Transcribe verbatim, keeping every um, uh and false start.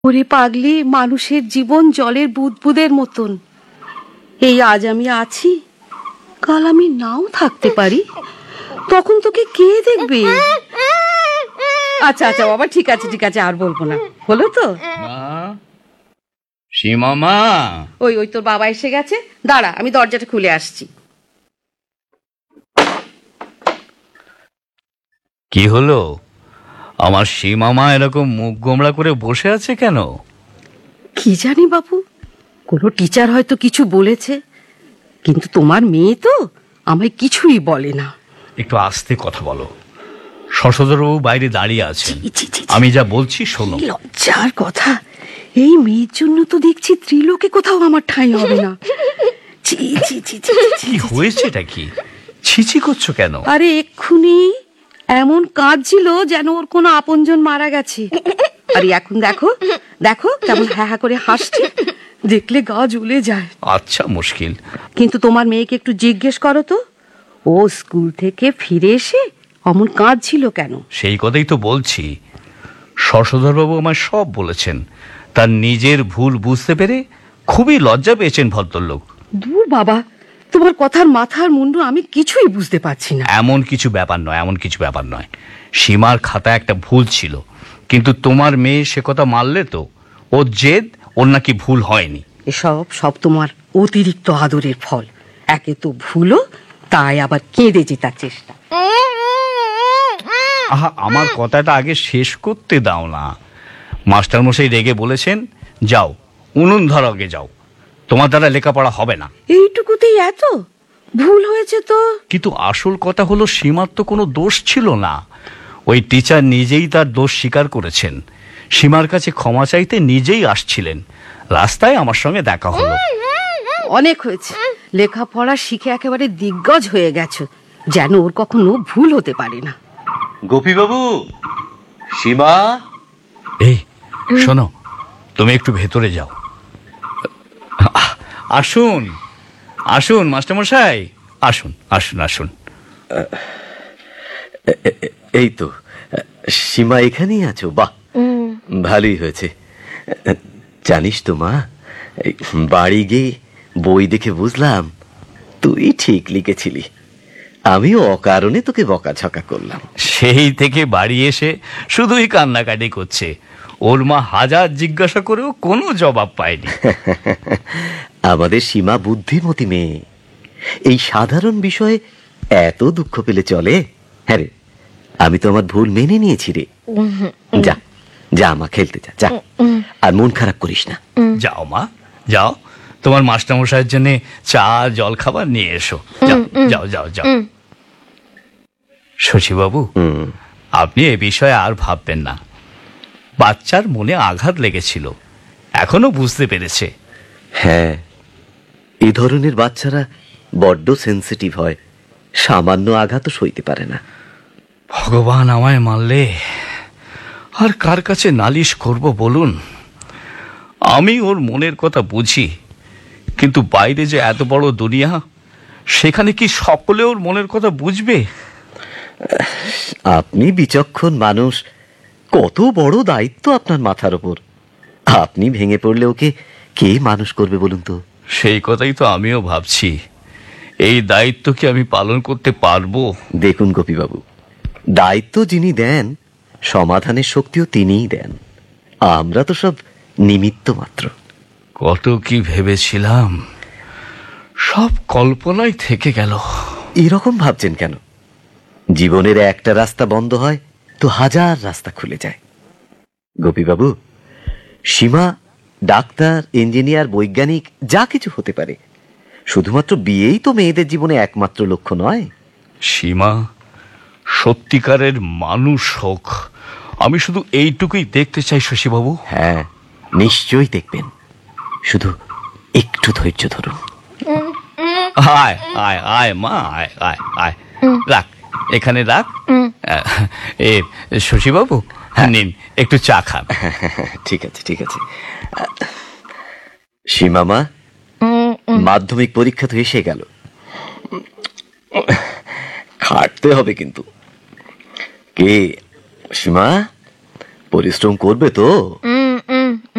ওরে পাগলি, মানুষের জীবন জলের বুদবুদের মতন। এই আজ আমি আছি, কাল আমি নাও থাকতে পারি, তখন তোকে কে দেখবে? আচ্ছা আচ্ছা বাবা, ঠিক আছে ঠিক আছে, আর বলবো না, হলো তো? সীমা মা, ওই ওই তোর বাবা এসে গেছে, দাঁড়া আমি দরজাটা খুলে আসছি। কি হলো? আমার সীমা মা এরকম মুখ গোমড়া করে বসে আছে কেন? কি জানি বাবু, কোনো টিচার হয়তো কিছু বলেছে, কিন্তু তোমার মেয়ে তো আমায় কিছুই বলে না। একটু আস্তে কথা বলো, শশধরবাবু বাইরে দাঁড়িয়ে আছেন, ছি, ছি, ছি, ছি। আমি যা বলছি শোনো। লজ্জার কথা, এই মেয়ের জন্য তো দেখছি ত্রিলোকে কোথাও আমার ঠাঁই হবে না। ছি, ছি, ছি, ছি, ছি, কি হয়েছেটা কি? ছিছি করছো কেন? আরে এক্ষুনি এমন কাঁদছিল যেন ওর কোনো আপনজন মারা গেছে। আরে এখন দেখো দেখো কেমন হ্যাঁ হ্যাঁ করে হাসছে, দেখলে গা জ্বলে যায়। আচ্ছা মুশকিল। কিন্তু তোমার মেয়েকে একটু জিজ্ঞেস করো তো, ও স্কুল থেকে ফিরে এসে অমন কাঁদছিল কেন? সেই কথাই তো বলছি, শশধরবাবু আমায় সব বলেছেন। তার নিজের ভুল বুঝতে পেরে খুবই লজ্জা পেয়েছেন ভদ্রলোক। দূর বাবা, তোমার কথার মাথার মুন্ডু আমি কিছুই বুঝতে পারছি না। এমন কিছু ব্যাপার নয়, এমন কিছু ব্যাপার নয়। সীমার খাতায় একটা ভুল ছিল, কিন্তু তোমার মেয়ে সে কথা মানলে তো। ওর জেদ, ওর নাকি ভুল হয়নি। এসব সব তোমার অতিরিক্ত আদরের ফল। একে তো ভুলো, তাই আবার কেঁদে জেতার চেষ্টা। আহা, আমার কথাটা আগে শেষ করতে দাও না। মাস্টারমশাই রেগে বলেছেন, যাও উনুন ধর, আগে যাও, তোমার দ্বারা লেখাপড়া হবে না। এইটুকুতেই এত ভুল হয়েছে তো? কিন্তু আসল কথা হলো, সীমার তো কোনো দোষ ছিল না। ওই টিচার নিজেই তার দোষ স্বীকার করেছেন। সীমার কাছে ক্ষমা চাইতে নিজেই আসছিলেন, রাস্তায় আমার সঙ্গে দেখা হলো। অনেক হয়েছে, লেখাপড়া শিখে একেবারে দিগ্গজ হয়ে গেছো, যেন ওর কখনো ভুল হতে পারে না। গোপীবাবু, সীমা। এই শোনো, তুমি একটু ভেতরে যাও। আসুন আসুন মাস্টারমশাই, আসুন আসুন আসুন। এই তো সীমা, এখানেই আছো? বাহ, ভালোই হয়েছে। জানিস তো মা, বাড়ি গিয়ে বই দেখে বুঝলাম তুই ঠিক লিখেছিলি। আমিও অকারণে তোকে বকাঝকা করলাম। সেই থেকে বাড়ি এসে শুধুই কান্নাকাটি করছে। ওর মা হাজার জিজ্ঞাসা করেও কোনো জবাব পায়নি। আমাদের সীমা বুদ্ধিমতী মেয়ে, এই সাধারণ বিষয়ে এত দুঃখ পেলে চলে? হ্যাঁ রে, আমি তো আমার ভুল মেনে নিয়েছি রে। যা যা মা, খেলতে যা, যা, আর মন খারাপ করিস না। যাও মা, যাও, তোমার মাস্টারমশাইয়ের জন্য চা জল খাবার নিয়ে এসো। যাও যাও যাও যাও। শশীবাবু, আপনি এ বিষয়ে আর ভাববেন না। বাচ্চার মনে আঘাত লেগেছিল, এখনো বুঝতে পেরেছে। হ্যাঁ, এই ধরনের বাচ্চারা বড্ড সেন্সিটিভ হয়, সামান্য আঘাতও সইতে পারে না। ভগবান আমায় মারলে আর কার কাছে নালিশ করব বলুন? আমি ওর মনের কথা বুঝি, কিন্তু বাইরে যে এত বড় দুনিয়া, সেখানে কি সকলে ওর মনের কথা বুঝবে? আপনি বিচক্ষণ মানুষ, কত বড় দায়িত্ব আপনার মাথার ওপর। আপনি ভেঙে পড়লে ওকে কে মানুষ করবে বলুন তো? সেই কথাই তো আমিও ভাবছি, এই দায়িত্ব কি আমি পালন করতে পারবো? দেখুন গোপীবাবু, দায়িত্ব যিনি দেন, সমাধানের শক্তিও তিনিই দেন। আমরা তো সব নিমিত্ত মাত্র। কত কি ভেবেছিলাম, সব কল্পনায় থেকে গেল। এরকম ভাবছেন কেন? জীবনের একটা রাস্তা বন্ধ হয় তো হাজার রাস্তা খুলে যায়। গোপীবাবু, সীমা ডাক্তার, ইঞ্জিনিয়ার, বৈজ্ঞানিক যা কিছু হতে পারে। শুধুমাত্র বিয়েই তো মেয়েদের জীবনে একমাত্র লক্ষ্য নয়। সীমা সত্যিকারের মানুষ হোক, আমি শুধু এইটুকুই দেখতে চাই শশীবাবু। হ্যাঁ, নিশ্চয়ই দেখবেন, শুধু একটু ধৈর্য ধরুন। আয় আয় আয় মা, আয় আয় আয়, রাখ এখানে রাখ। এ শশীবাবু, নিন একটু চা খান। ঠিক আছে ঠিক আছে। সীমা মা, মাধ্যমিক পরীক্ষা তো এসে গেল, খাটতে হবে কিন্তু। কে সীমা, পরিশ্রম করবে তো?